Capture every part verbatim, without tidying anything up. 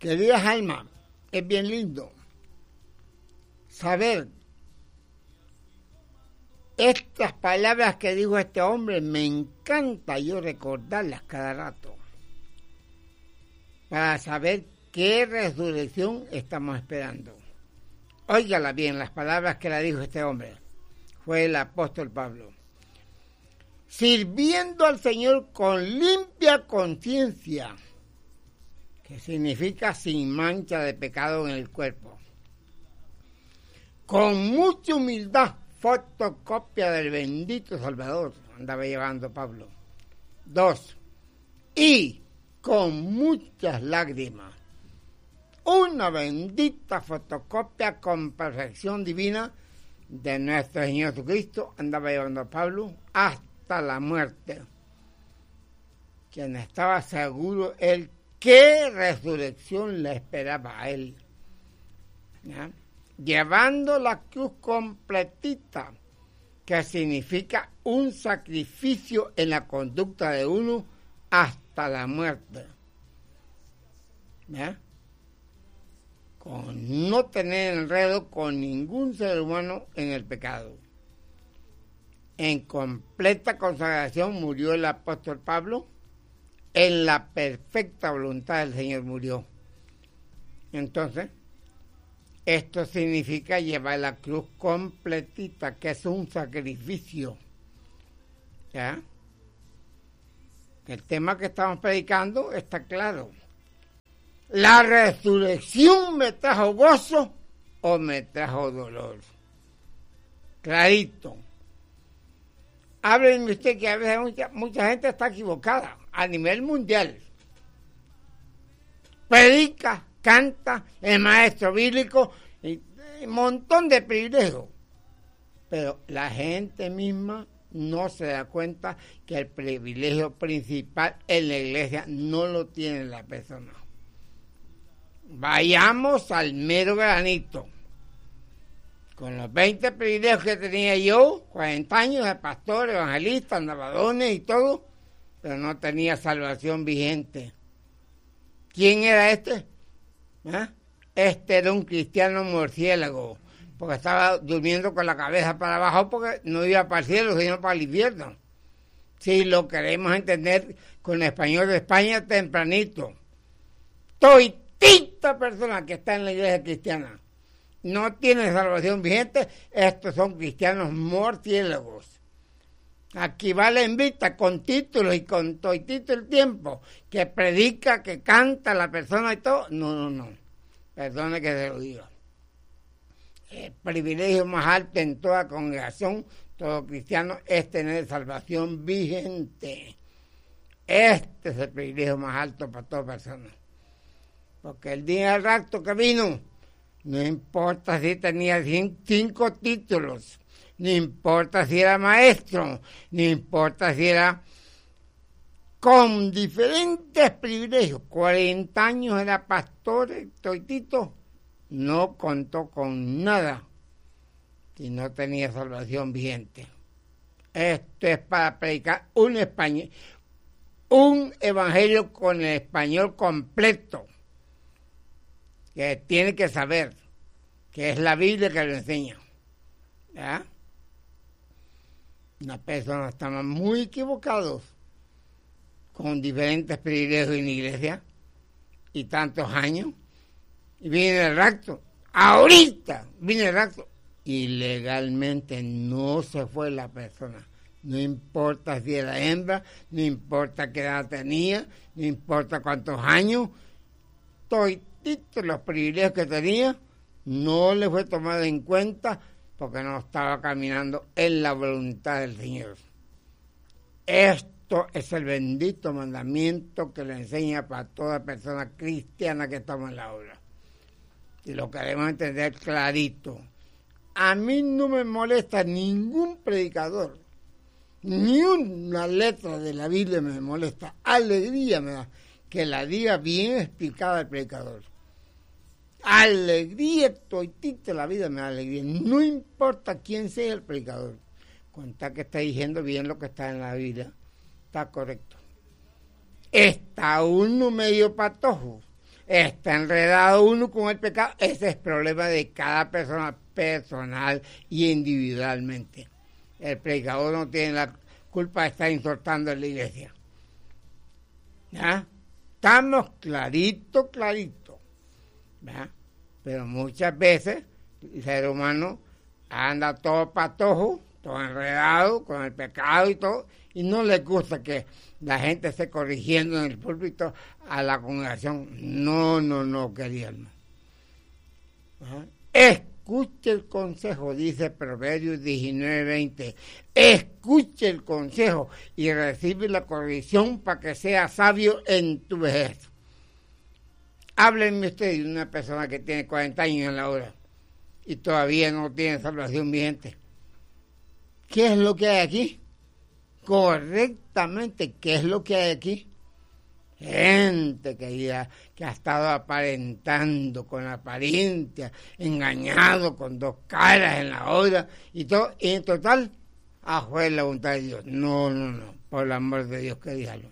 Queridas almas, es bien lindo saber estas palabras que dijo este hombre. Me encanta yo recordarlas cada rato para saber qué resurrección estamos esperando. Óigala bien, las palabras que le dijo este hombre. Fue el apóstol Pablo. Sirviendo al Señor con limpia conciencia, que significa sin mancha de pecado en el cuerpo. Con mucha humildad, fotocopia del bendito Salvador, andaba llevando Pablo. Dos, y con muchas lágrimas. Una bendita fotocopia con perfección divina de nuestro Señor Jesucristo, andaba llevando Pablo hasta la muerte. Quien estaba seguro él qué resurrección le esperaba a él. ¿Ya? Llevando la cruz completita, que significa un sacrificio en la conducta de uno hasta la muerte. ¿Ya? Con no tener enredo con ningún ser humano en el pecado. En completa consagración murió el apóstol Pablo. En la perfecta voluntad del Señor murió. Entonces, esto significa llevar la cruz completita, que es un sacrificio. ¿Ya? El tema que estamos predicando está claro. ¿La resurrección me trajo gozo o me trajo dolor? Clarito. Háblenme usted que a veces mucha, mucha gente está equivocada a nivel mundial. Predica, canta, es maestro bíblico y un montón de privilegios. Pero la gente misma no se da cuenta que el privilegio principal en la iglesia no lo tiene la persona. Vayamos al mero granito. Con los veinte privilegios que tenía yo, cuarenta años de pastor, evangelista, navegadores y todo, pero no tenía salvación vigente. ¿Quién era este? ¿Eh? Este era un cristiano murciélago, porque estaba durmiendo con la cabeza para abajo porque no iba para el cielo, sino para el infierno. Si lo queremos entender con el español de España tempranito. Toitita persona que está en la iglesia cristiana no tiene salvación vigente, estos son cristianos murciélagos. Aquí va la invita con títulos y con toitito el tiempo, que predica, que canta la persona y todo. No, no, no. Perdone que se lo diga. El privilegio más alto en toda congregación, todo cristiano, es tener salvación vigente. Este es el privilegio más alto para toda persona. Porque el día del rapto que vino, no importa si tenía cinco títulos, no importa si era maestro, no importa si era con diferentes privilegios, cuarenta años era pastor, toitito, no contó con nada si no tenía salvación vigente. Esto es para predicar un español, un evangelio con el español completo, que tiene que saber que es la Biblia que lo enseña. ¿Ya? Una persona estaba muy equivocados con diferentes privilegios en la iglesia y tantos años, y viene el rapto. Ahorita viene el rapto. Ilegalmente no se fue la persona. No importa si era hembra, no importa qué edad tenía, no importa cuántos años, estoy los privilegios que tenía, no le fue tomado en cuenta porque no estaba caminando en la voluntad del Señor. Esto es el bendito mandamiento que le enseña para toda persona cristiana que estamos en la obra. Y lo queremos entender clarito. A mí no me molesta ningún predicador, ni una letra de la Biblia me molesta. Alegría me da que la diga bien explicada el predicador. Alegría, toitita la vida me da alegría. No importa quién sea el predicador, contar que está diciendo bien lo que está en la Biblia, está correcto. Está uno medio patojo, está enredado uno con el pecado. Ese es problema de cada persona personal y individualmente. El predicador no tiene la culpa de estar insultando en la iglesia. ¿Ya? Estamos clarito, clarito. ¿Ya? Pero muchas veces el ser humano anda todo patojo, todo enredado con el pecado y todo, y no le gusta que la gente esté corrigiendo en el púlpito a la congregación. No, no, no, queridos. ¿Ah? Escuche el consejo, dice Proverbios diecinueve veinte. Escuche el consejo y recibe la corrección para que sea sabio en tu vejez. Háblenme usted de una persona que tiene cuarenta años en la hora y todavía no tiene salvación vigente. ¿Qué es lo que hay aquí? Correctamente, ¿qué es lo que hay aquí? Gente querida, que ha estado aparentando con apariencia, engañado con dos caras en la hora y todo, y en total, a juez la voluntad de Dios. No, no, no, por el amor de Dios, que dígalo.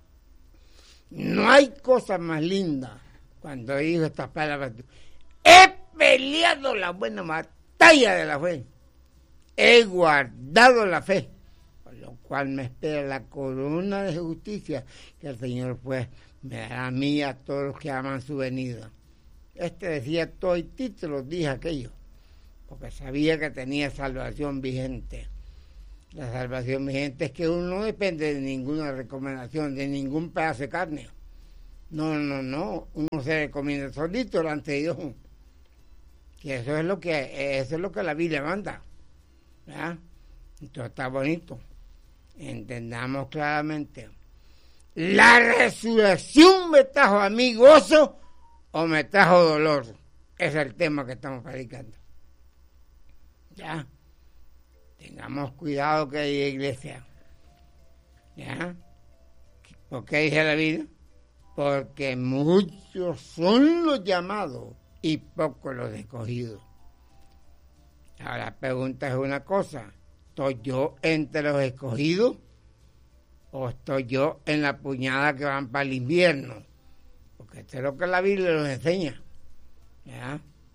No hay cosa más linda cuando digo estas palabras. He peleado la buena batalla de la fe. He guardado la fe, por lo cual me espera la corona de justicia que el Señor pues me dará a mí y a todos los que aman su venida. Este decía todo el título, dije aquello, porque sabía que tenía salvación vigente. La salvación vigente es que uno no depende de ninguna recomendación, de ningún pedazo de carne. No, no, no, uno se recomienda solito delante de Dios. Que eso es lo que, eso es lo que la Biblia manda. ¿Ya? Entonces está bonito. Entendamos claramente. ¿La resurrección me trajo a mí gozo o me trajo dolor? Ese es el tema que estamos predicando. ¿Ya? Tengamos cuidado, querida iglesia. ¿Ya? ¿Por qué dice la Biblia? Porque muchos son los llamados y pocos los escogidos. Ahora la pregunta es una cosa, ¿estoy yo entre los escogidos o estoy yo en la puñada que van para el invierno? Porque esto es lo que la Biblia nos enseña. ¿Ya?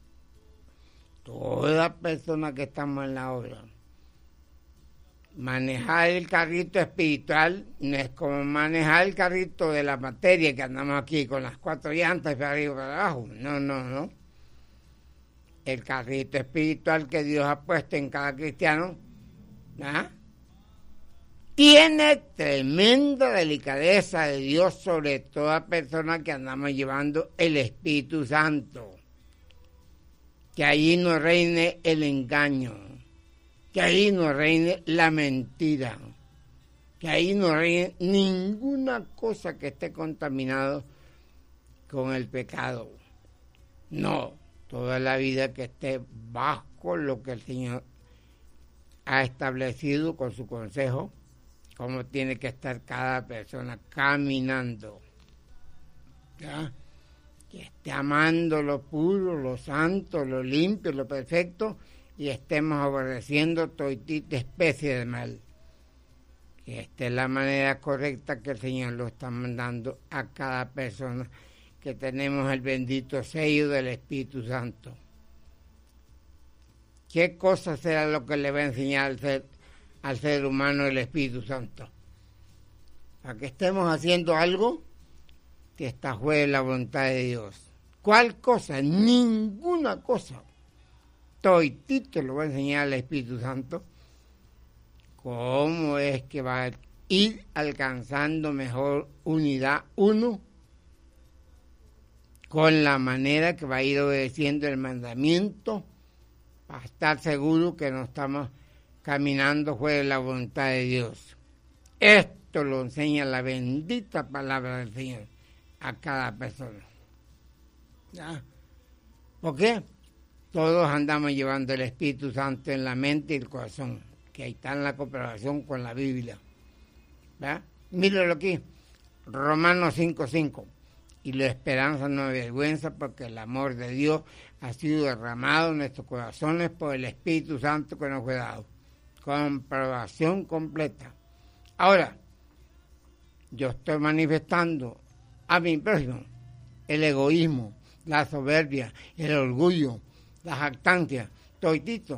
Toda persona que estamos en la obra, manejar el carrito espiritual no es como manejar el carrito de la materia que andamos aquí con las cuatro llantas para arriba y para abajo. No, no, no. El carrito espiritual que Dios ha puesto en cada cristiano, ¿ah? Tiene tremenda delicadeza de Dios sobre toda persona que andamos llevando el Espíritu Santo. Que allí no reine el engaño, que allí no reine la mentira, que allí no reine ninguna cosa que esté contaminado con el pecado. No. Toda la vida que esté bajo lo que el Señor ha establecido con su consejo, cómo tiene que estar cada persona caminando. ¿Ya? Que esté amando lo puro, lo santo, lo limpio, lo perfecto, y estemos aborreciendo toda especie de mal. Que esta es la manera correcta que el Señor lo está mandando a cada persona, que tenemos el bendito sello del Espíritu Santo. ¿Qué cosa será lo que le va a enseñar al ser, al ser humano el Espíritu Santo? Para que estemos haciendo algo que está fuera de la voluntad de Dios. ¿Cuál cosa? Ninguna cosa. Toitito lo va a enseñar el Espíritu Santo. ¿Cómo es que va a ir alcanzando mejor unidad uno? Con la manera que va a ir obedeciendo el mandamiento, para estar seguro que no estamos caminando fuera de la voluntad de Dios. Esto lo enseña la bendita palabra del Señor a cada persona. ¿Ya? ¿Por qué? Todos andamos llevando el Espíritu Santo en la mente y el corazón, que ahí está en la comparación con la Biblia. ¿Ya? Míralo aquí, Romanos cinco cinco. Y la esperanza no avergüenza, porque el amor de Dios ha sido derramado en nuestros corazones por el Espíritu Santo que nos fue dado. Comprobación completa. Ahora, yo estoy manifestando a mi prójimo el egoísmo, la soberbia, el orgullo, la jactancia, toditito.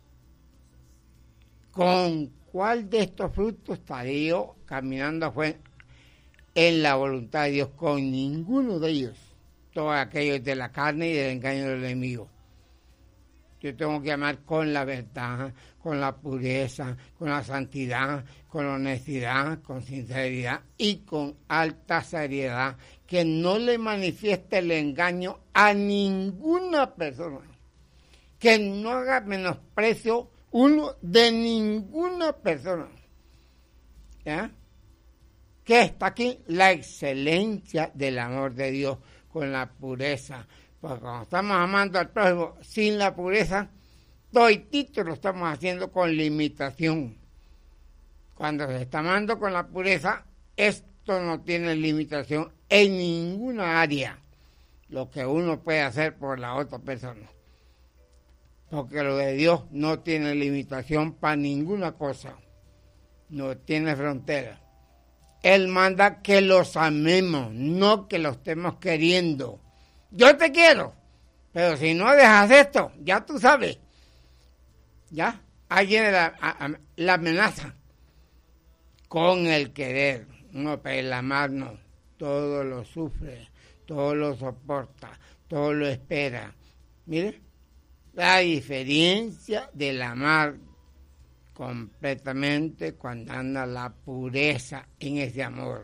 ¿Con cuál de estos frutos estaré yo caminando en la voluntad de Dios? Con ninguno de ellos. Todos aquellos de la carne y del engaño del enemigo. Yo tengo que amar con la verdad, con la pureza, con la santidad, con honestidad, con sinceridad y con alta seriedad, que no le manifieste el engaño a ninguna persona, que no haga menosprecio uno de ninguna persona. ¿Ya? ¿Qué está aquí? La excelencia del amor de Dios con la pureza. Porque cuando estamos amando al prójimo sin la pureza, toditito lo estamos haciendo con limitación. Cuando se está amando con la pureza, esto no tiene limitación en ninguna área, lo que uno puede hacer por la otra persona. Porque lo de Dios no tiene limitación para ninguna cosa, no tiene frontera. Él manda que los amemos, no que los estemos queriendo. Yo te quiero, pero si no dejas esto, ya tú sabes. Ya, ahí viene la, a, a, la amenaza. Con el querer, no, pero el amar no. Todo lo sufre, todo lo soporta, todo lo espera. Mire, la diferencia del amar completamente cuando anda la pureza en ese amor.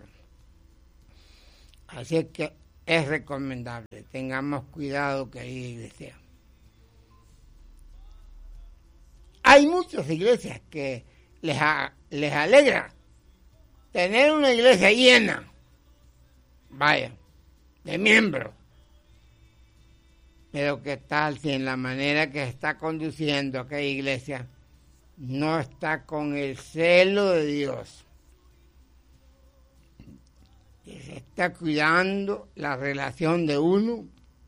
Así que es recomendable, tengamos cuidado, querida iglesia. Hay muchas iglesias que les, a, les alegra tener una iglesia llena, vaya, de miembros. Pero qué tal si en la manera que está conduciendo aquella iglesia no está con el celo de Dios, que se está cuidando la relación de uno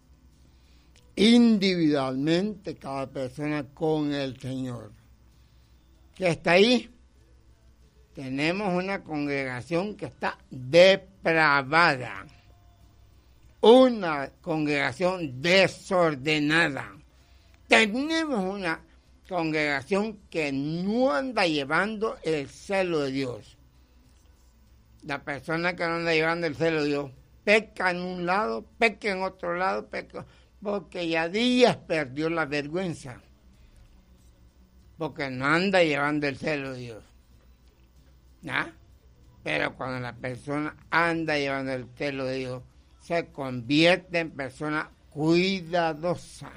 individualmente, cada persona con el Señor. ¿Qué está ahí? Tenemos una congregación que está depravada, una congregación desordenada. Tenemos una congregación que no anda llevando el celo de Dios. La persona que no anda llevando el celo de Dios peca en un lado, peca en otro lado, peca, porque ya días perdió la vergüenza, porque no anda llevando el celo de Dios. ¿Ah? Pero cuando la persona anda llevando el celo de Dios, se convierte en persona cuidadosa,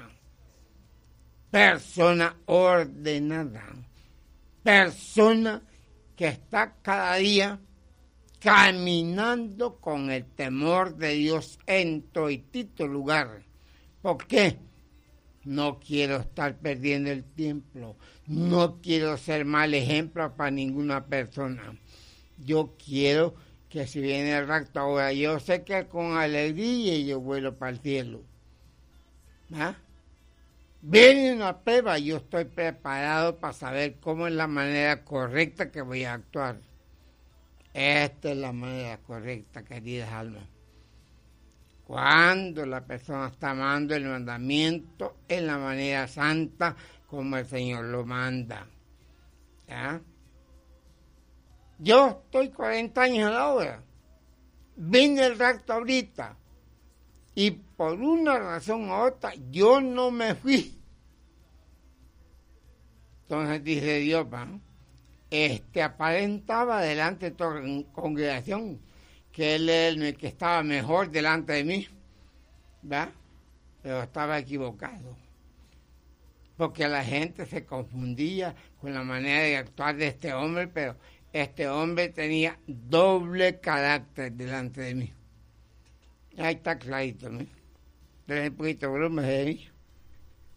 persona ordenada, persona que está cada día caminando con el temor de Dios en toditito lugar. ¿Por qué? No quiero estar perdiendo el tiempo, no quiero ser mal ejemplo para ninguna persona. Yo quiero que si viene el rapto ahora, yo sé que con alegría yo vuelo para el cielo. ¿Ah? Viene una prueba, yo estoy preparado para saber cómo es la manera correcta que voy a actuar. Esta es la manera correcta, queridas almas. Cuando la persona está amando el mandamiento en la manera santa como el Señor lo manda. ¿Ya? Yo estoy cuarenta años a la obra. Vine el rapto ahorita. Y por una razón u otra, yo no me fui. Entonces dice Dios, ¿no? Este aparentaba delante de toda la congregación que él era el que estaba mejor delante de mí, ¿verdad? Pero estaba equivocado, porque la gente se confundía con la manera de actuar de este hombre, pero este hombre tenía doble carácter delante de mí. Ahí está clarito, ¿no? Tenés un poquito de volumen de mí.